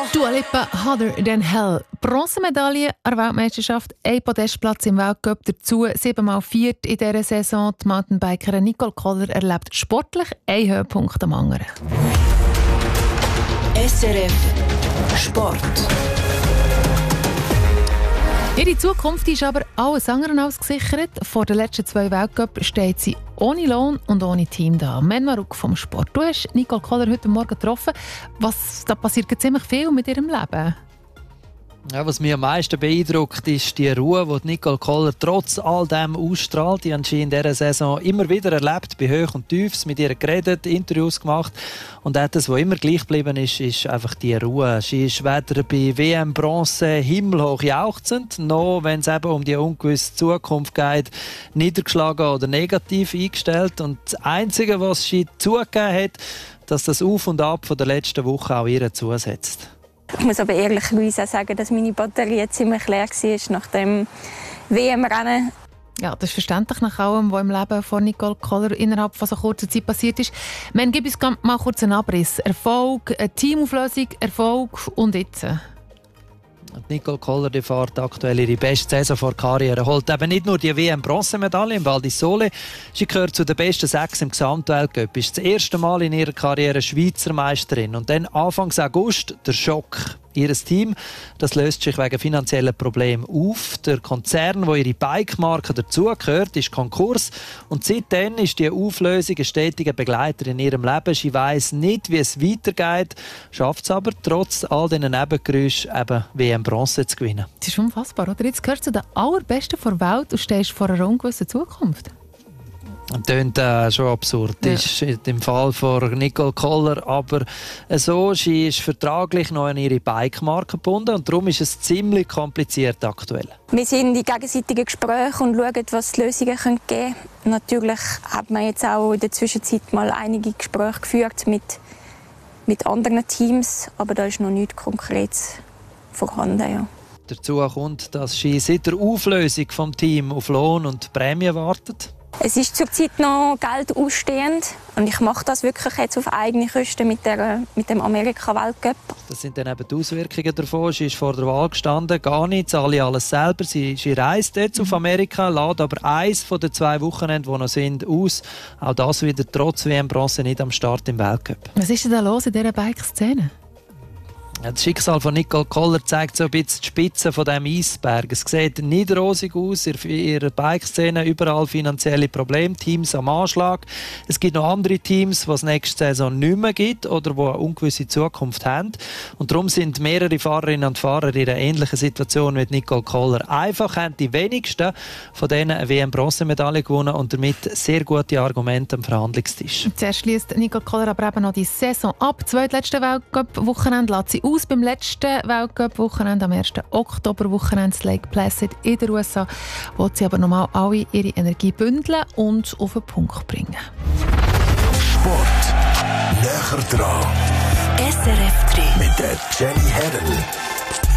Dua Lipa, Harder Than Hell. Bronzemedaille an der Weltmeisterschaft, ein Podestplatz im Weltcup dazu, 7-mal Viert in dieser Saison. Die Mountainbikerin Nicole Koller erlebt sportlich einen Höhepunkt am anderen. SRF Sport. Ihre Zukunft ist aber alles andere als gesichert. Vor den letzten 2 Weltcups steht sie ohne Lohn und ohne Team da. Menmaruk vom Sport. Du hast Nicole Koller heute Morgen getroffen. Da passiert ziemlich viel mit ihrem Leben. Ja, was mich am meisten beeindruckt, ist die Ruhe, die Nicole Koller trotz all dem ausstrahlt. Die haben sie in dieser Saison immer wieder erlebt, bei Höch und Tiefs, mit ihr geredet, Interviews gemacht. Und etwas, was immer gleich geblieben ist einfach die Ruhe. Sie ist weder bei WM Bronze himmelhoch jauchzend, noch wenn es eben um die ungewisse Zukunft geht, niedergeschlagen oder negativ eingestellt. Und das Einzige, was sie zugegeben hat, dass das Auf und Ab von der letzten Woche auch ihr zusetzt. Ich muss aber ehrlicherweise auch sagen, dass meine Batterie ziemlich leer war nach dem WM-Rennen. Ja, das ist verständlich nach allem, was im Leben von Nicole Koller innerhalb von so kurzer Zeit passiert ist. Gib uns mal kurz einen Abriss. Erfolg, eine Teamauflösung, Erfolg und jetzt? Nicole Koller fährt aktuell ihre beste Saison vor Karriere. Holt eben nicht nur die WM-Bronzemedaille im Val di Sole, sie gehört zu den besten 6 im Gesamtweltcup. Ist das erste Mal in ihrer Karriere Schweizer Meisterin. Und dann Anfang August der Schock. Ihr Team, das löst sich wegen finanzieller Probleme auf. Der Konzern, wo ihre Bike-Marke dazugehört, ist Konkurs. Und seitdem ist die Auflösung ein stetiger Begleiter in ihrem Leben. Sie weiss nicht, wie es weitergeht, schafft es aber trotz all diesen Nebengeräuschen eben WM Bronze zu gewinnen. Das ist unfassbar, oder? Jetzt gehört zu den allerbesten der Welt und stehst vor einer ungewissen Zukunft. Das klingt schon absurd. Ja. Das ist im Fall von Nicole Koller. Aber so, sie ist vertraglich noch an ihre Bike-Marke gebunden und darum ist es ziemlich kompliziert aktuell. Wir sind in gegenseitigen Gesprächen und schauen, was es Lösungen geben können. Natürlich hat man jetzt auch in der Zwischenzeit mal einige Gespräche geführt mit anderen Teams, aber da ist noch nichts Konkretes vorhanden. Ja. Dazu kommt, dass sie seit der Auflösung des Teams auf Lohn und Prämie wartet. Es ist zurzeit noch Geld ausstehend und ich mache das wirklich jetzt auf eigene Kosten mit dem Amerika-Weltcup. Das sind dann eben die Auswirkungen davon. Sie ist vor der Wahl gestanden, gar nicht, zahle alles selber. Sie reist jetzt auf Amerika, lädt aber eins von den 2 Wochenenden, die noch sind, aus. Auch das wieder trotz WM-Bronze nicht am Start im Weltcup. Was ist denn da los in dieser Bike-Szene? Das Schicksal von Nicole Koller zeigt so ein bisschen die Spitze von diesem Eisberg. Es sieht nicht rosig aus, in ihrer Bike-Szene überall finanzielle Probleme, Teams am Anschlag. Es gibt noch andere Teams, die es nächste Saison nicht mehr gibt oder die eine ungewisse Zukunft haben. Und darum sind mehrere Fahrerinnen und Fahrer in einer ähnlichen Situation wie Nicole Koller. Einfach haben die wenigsten von denen eine WM-Bronzemedaille gewonnen und damit sehr gute Argumente am Verhandlungstisch. Zuerst schließt Nicole Koller aber eben noch die Saison ab. Zweitletzte Weltcup-Wochenende lässt sie aus beim letzten Weltcup-Wochenende am 1. Oktober-Wochenende in Lake Placid in den USA, wo sie aber nochmal alle ihre Energie bündeln und auf den Punkt bringen. Sport näher dran. SRF 3 mit der Jenny Herren.